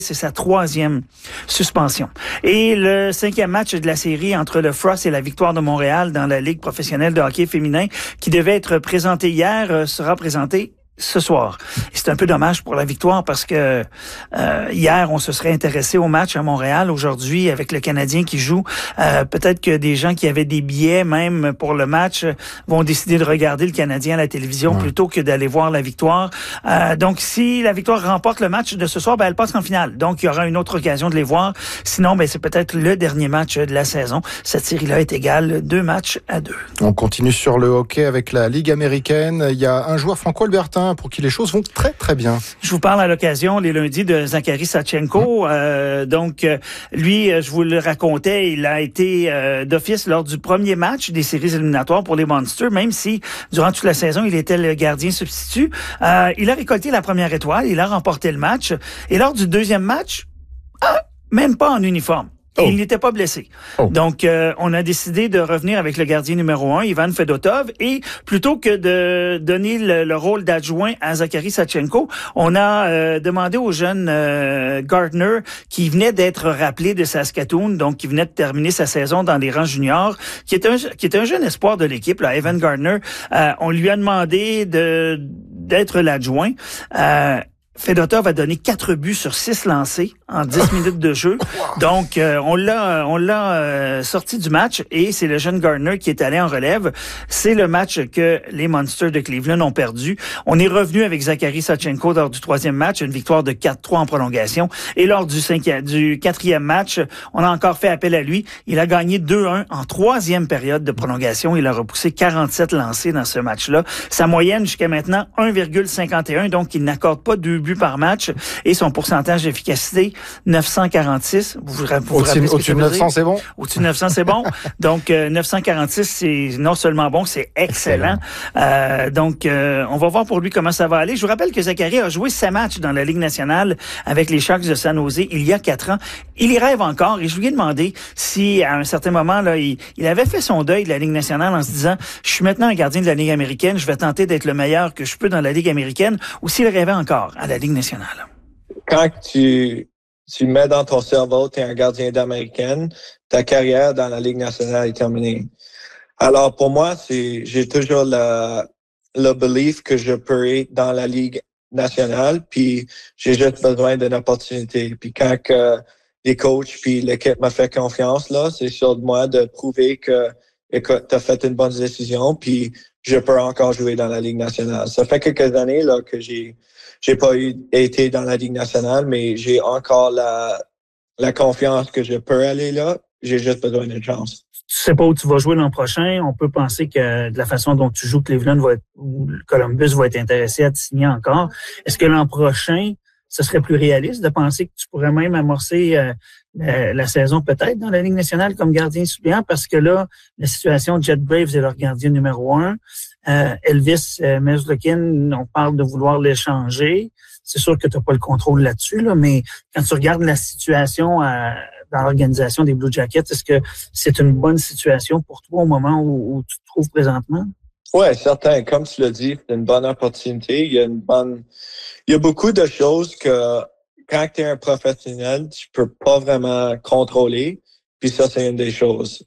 C'est sa 3e suspension. Et le 5e match de la série entre le Frost et la Victoire de Montréal dans la Ligue professionnelle de hockey féminin, qui devait être présenté hier, sera présenté ce soir. Et c'est un peu dommage pour la Victoire parce que hier, on se serait intéressé au match à Montréal. Aujourd'hui, avec le Canadien qui joue, peut-être que des gens qui avaient des billets même pour le match vont décider de regarder le Canadien à la télévision plutôt que d'aller voir la Victoire. Donc, si la Victoire remporte le match de ce soir, elle passe en finale. Donc, il y aura une autre occasion de les voir. Sinon, c'est peut-être le dernier match de la saison. Cette série-là est égale 2-2. On continue sur le hockey avec la Ligue américaine. Il y a un joueur franco-albertain pour qui les choses vont très très bien. Je vous parle à l'occasion les lundis de Zachary Sawchenko. Donc, lui, je vous le racontais, il a été d'office lors du premier match des séries éliminatoires pour les Monsters, même si durant toute la saison, il était le gardien substitut. Il a récolté la première étoile, il a remporté le match. Et lors du deuxième match, même pas en uniforme. Il n'était pas blessé. Donc, on a décidé de revenir avec le gardien numéro 1, Ivan Fedotov, et plutôt que de donner le rôle d'adjoint à Zachary Sawchenko, on a demandé au jeune Gardner, qui venait d'être rappelé de Saskatoon, donc qui venait de terminer sa saison dans les rangs juniors, qui est un jeune espoir de l'équipe, là, Evan Gardner. On lui a demandé d'être l'adjoint. Fedotov a donné 4 buts sur 6 lancés en 10 minutes de jeu. Donc, on l'a sorti du match et c'est le jeune Gardner qui est allé en relève. C'est le match que les Monsters de Cleveland ont perdu. On est revenu avec Zachary Sawchenko lors du 3e match, une victoire de 4-3 en prolongation. Et lors du 4e match, on a encore fait appel à lui. Il a gagné 2-1 en 3e période de prolongation. Il a repoussé 47 lancés dans ce match-là. Sa moyenne jusqu'à maintenant, 1,51. Donc, il n'accorde pas 2 buts par match et son pourcentage d'efficacité 946. Vous rappelez au-dessus de 900, c'est bon? Au-dessus de 900, c'est bon. Donc, 946, c'est non seulement bon, c'est excellent. Donc, on va voir pour lui comment ça va aller. Je vous rappelle que Zachary a joué 7 matchs dans la Ligue nationale avec les Sharks de San Jose il y a 4 ans. Il y rêve encore et je lui ai demandé si, à un certain moment, là, il avait fait son deuil de la Ligue nationale en se disant, je suis maintenant un gardien de la Ligue américaine, je vais tenter d'être le meilleur que je peux dans la Ligue américaine, ou s'il rêvait encore à la Ligue nationale. Quand tu mets dans ton cerveau, tu es un gardien d'américaine, ta carrière dans la Ligue nationale est terminée. Alors pour moi, j'ai toujours le belief que je peux être dans la Ligue nationale, puis j'ai juste besoin d'une opportunité. Puis quand les coachs puis l'équipe m'a fait confiance, là, c'est sur moi de prouver que, écoute, t'as fait une bonne décision, puis je peux encore jouer dans la Ligue nationale. Ça fait quelques années là que j'ai pas été dans la Ligue nationale, mais j'ai encore la confiance que je peux aller là. J'ai juste besoin d'une chance. Tu sais pas où tu vas jouer l'an prochain. On peut penser que de la façon dont tu joues, Cleveland ou Columbus va être intéressé à te signer encore. Est-ce que l'an prochain, ce serait plus réaliste de penser que tu pourrais même amorcer la saison peut-être dans la Ligue nationale comme gardien suppléant? Parce que là, la situation de Jet Braves est leur gardien numéro 1. Elvis Merzlikins, on parle de vouloir l'échanger. C'est sûr que tu n'as pas le contrôle là-dessus, là, mais quand tu regardes la situation dans l'organisation des Blue Jackets, est-ce que c'est une bonne situation pour toi au moment où tu te trouves présentement? Oui, certain. Comme tu l'as dit, c'est une bonne opportunité. Il y a beaucoup de choses que quand tu es un professionnel, tu peux pas vraiment contrôler. Puis ça, c'est une des choses.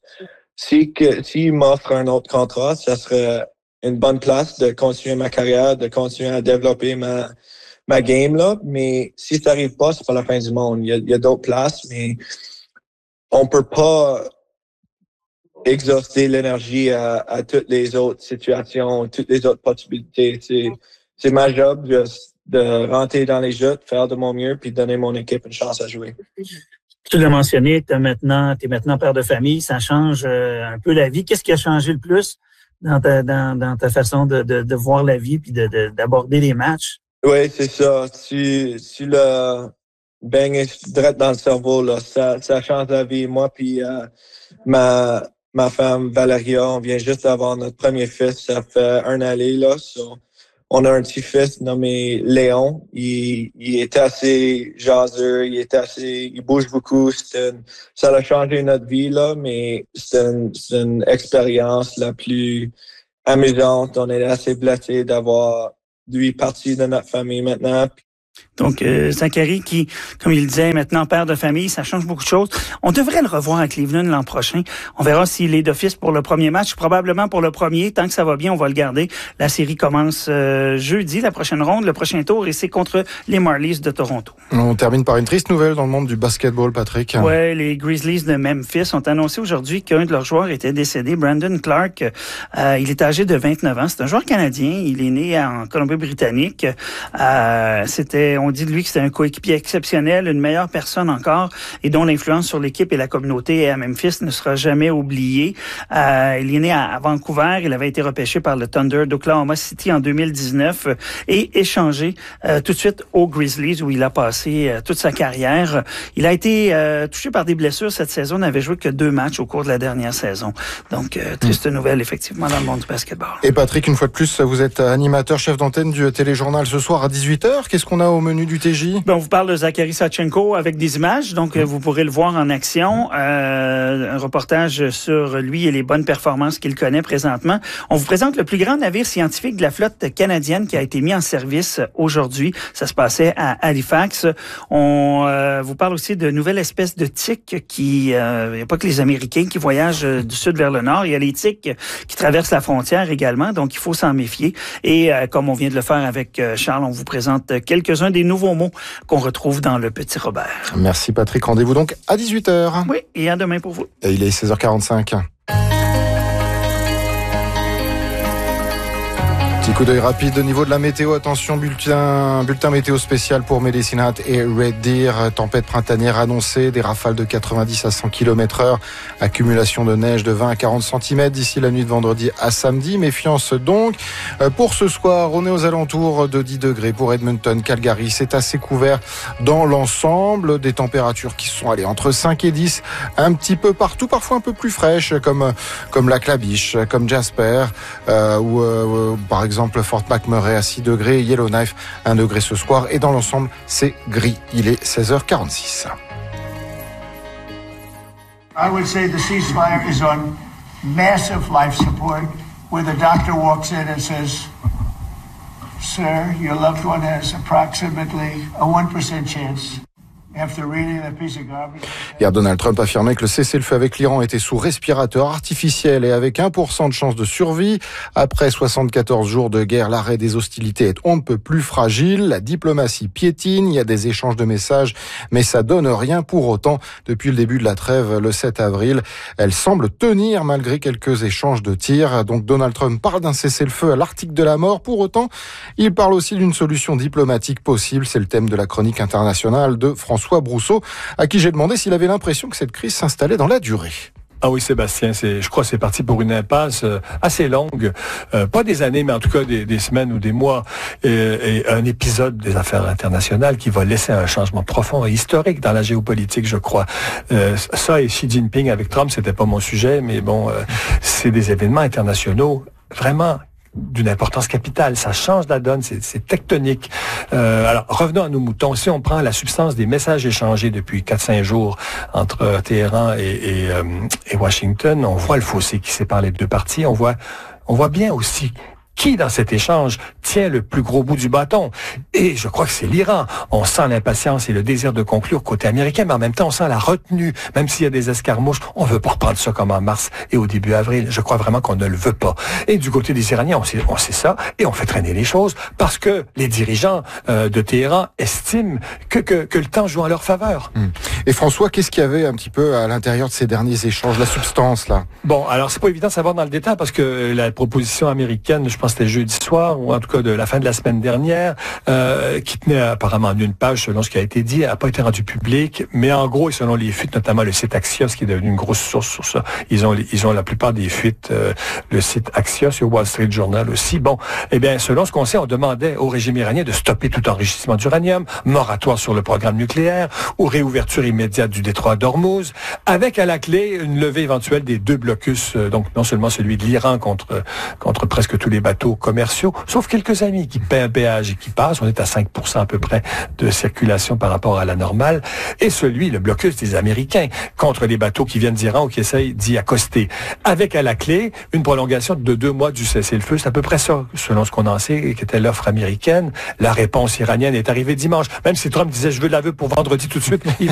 S'il m'offre un autre contrat, ça serait une bonne place de continuer ma carrière, de continuer à développer ma game là. Mais si ça n'arrive pas, c'est pas la fin du monde. Il y a d'autres places, mais on peut pas exhauster l'énergie à toutes les autres situations, toutes les autres possibilités. C'est ma job de rentrer dans les jeux, de faire de mon mieux, puis donner mon équipe une chance à jouer. Tu l'as mentionné, t'es maintenant père de famille, ça change un peu la vie. Qu'est-ce qui a changé le plus dans ta façon de voir la vie puis d'aborder les matchs? Oui, c'est ça. Tu le baignes direct dans le cerveau, là. Ça change la vie. Moi puis ma femme Valeria, on vient juste d'avoir notre premier fils. Ça fait un année, là. On a un petit fils nommé Léon. Il est assez jaseux, il bouge beaucoup. Ça a changé notre vie, là, mais c'est une expérience la plus amusante. On est assez blessés d'avoir lui parti de notre famille maintenant. Donc, Zachary qui, comme il disait, maintenant père de famille, ça change beaucoup de choses. On devrait le revoir à Cleveland l'an prochain. On verra s'il est d'office pour le premier match, probablement pour le premier. Tant que ça va bien, on va le garder. La série commence jeudi, la prochaine ronde, le prochain tour, et c'est contre les Marlies de Toronto. On termine par une triste nouvelle dans le monde du basketball, Patrick. Ouais, les Grizzlies de Memphis ont annoncé aujourd'hui qu'un de leurs joueurs était décédé, Brandon Clark. Il est âgé de 29 ans. C'est un joueur canadien. Il est né en Colombie-Britannique. On dit de lui que c'était un coéquipier exceptionnel, une meilleure personne encore, et dont l'influence sur l'équipe et la communauté à Memphis ne sera jamais oubliée. Il est né à Vancouver. Il avait été repêché par le Thunder d'Oklahoma City en 2019 et échangé tout de suite aux Grizzlies où il a passé toute sa carrière. Il a été touché par des blessures cette saison. Il n'avait joué que 2 matchs au cours de la dernière saison. Donc, triste nouvelle, effectivement, dans le monde du basketball. Et Patrick, une fois de plus, vous êtes animateur, chef d'antenne du téléjournal ce soir à 18h. Qu'est-ce qu'on a au menu du TJ? On vous parle de Zachary Sachenko avec des images, donc vous pourrez le voir en action. Un reportage sur lui et les bonnes performances qu'il connaît présentement. On vous présente le plus grand navire scientifique de la flotte canadienne qui a été mis en service aujourd'hui. Ça se passait à Halifax. On vous parle aussi de nouvelles espèces de tiques il n'y a pas que les Américains qui voyagent du sud vers le nord. Il y a les tiques qui traversent la frontière également, donc il faut s'en méfier. Et comme on vient de le faire avec Charles, on vous présente quelques-uns des nouveaux mots qu'on retrouve dans le Petit Robert. Merci Patrick, rendez-vous donc à 18h. Oui, et à demain pour vous. Et il est 16h45. Petit coup d'œil rapide au niveau de la météo. Attention, bulletin météo spécial pour Medicine Hat et Red Deer. Tempête printanière annoncée, des rafales de 90 à 100 km/h. Accumulation de neige de 20 à 40 cm d'ici la nuit de vendredi à samedi. Méfiance donc. Pour ce soir, on est aux alentours de 10 degrés pour Edmonton, Calgary. C'est assez couvert dans l'ensemble. Des températures qui sont entre 5 et 10, un petit peu partout, parfois un peu plus fraîches, comme la Clabiche, comme Jasper, ou par exemple Fort McMurray à 6 degrés, Yellowknife 1 degré ce soir, et dans l'ensemble c'est gris. Il est 16h46. I would say the ceasefire is on massive life support, where the doctor walks in and says, "Sir, your loved one has approximately a 1% chance." Hier, Donald Trump affirmait que le cessez-le-feu avec l'Iran était sous respirateur artificiel et avec 1% de chance de survie. Après 74 jours de guerre, l'arrêt des hostilités est on ne peut plus fragile. La diplomatie piétine, il y a des échanges de messages, mais ça donne rien pour autant. Depuis le début de la trêve, le 7 avril, elle semble tenir malgré quelques échanges de tirs. Donc Donald Trump parle d'un cessez-le-feu à l'article de la mort. Pour autant, il parle aussi d'une solution diplomatique possible. C'est le thème de la chronique internationale de François Brousseau, à qui j'ai demandé s'il avait l'impression que cette crise s'installait dans la durée. Ah oui, Sébastien, je crois que c'est parti pour une impasse assez longue, pas des années, mais en tout cas des semaines ou des mois, et un épisode des affaires internationales qui va laisser un changement profond et historique dans la géopolitique, je crois. Ça et Xi Jinping avec Trump, c'était pas mon sujet, mais bon, c'est des événements internationaux vraiment d'une importance capitale. Ça change la donne, c'est tectonique. Alors, revenons à nos moutons. Si on prend la substance des messages échangés depuis 4-5 jours entre Téhéran et Washington, on voit le fossé qui sépare les deux parties. On voit bien aussi qui, dans cet échange, tient le plus gros bout du bâton. Et je crois que c'est l'Iran. On sent l'impatience et le désir de conclure côté américain, mais en même temps, on sent la retenue. Même s'il y a des escarmouches, on veut pas reprendre ça comme en mars et au début avril. Je crois vraiment qu'on ne le veut pas. Et du côté des Iraniens, on sait ça, et on fait traîner les choses parce que les dirigeants de Téhéran estiment que le temps joue en leur faveur. Et François, qu'est-ce qu'il y avait un petit peu à l'intérieur de ces derniers échanges, la substance, là? Bon, alors c'est pas évident de savoir dans le détail parce que la proposition américaine, je pense que c'était jeudi soir, ou en tout cas de la fin de la semaine dernière, qui tenait apparemment en une page selon ce qui a été dit, n'a pas été rendu public, mais en gros, et selon les fuites, notamment le site Axios, qui est devenu une grosse source sur ça, ils ont la plupart des fuites, le site Axios et Wall Street Journal aussi. Bon, eh bien, selon ce qu'on sait, on demandait au régime iranien de stopper tout enrichissement d'uranium, moratoire sur le programme nucléaire, ou réouverture immédiate immédiate du détroit d'Ormuz, avec à la clé une levée éventuelle des 2 blocus, donc non seulement celui de l'Iran contre presque tous les bateaux commerciaux, sauf quelques amis qui paient un péage et qui passent. On est à 5% à peu près de circulation par rapport à la normale. Et le blocus des Américains contre les bateaux qui viennent d'Iran ou qui essayent d'y accoster. Avec à la clé une prolongation de 2 mois du cessez-le-feu. C'est à peu près ça, selon ce qu'on en sait, qui était l'offre américaine. La réponse iranienne est arrivée dimanche. Même si Trump disait, je veux l'aveu pour vendredi tout de suite,